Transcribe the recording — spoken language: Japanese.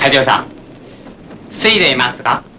隊長さん、ついでいますか？